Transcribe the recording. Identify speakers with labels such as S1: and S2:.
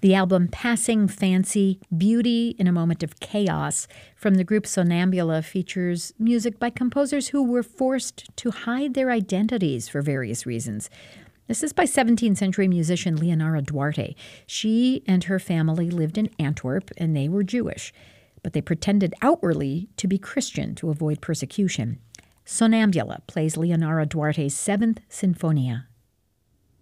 S1: The album Passing Fancy, Beauty in a Moment of Chaos from the group Sonambula features music by composers who were forced to hide their identities for various reasons. This is by 17th century musician Leonora Duarte. She and her family lived in Antwerp, and they were Jewish, but they pretended outwardly to be Christian to avoid persecution. Sonambula plays Leonora Duarte's Seventh Sinfonia.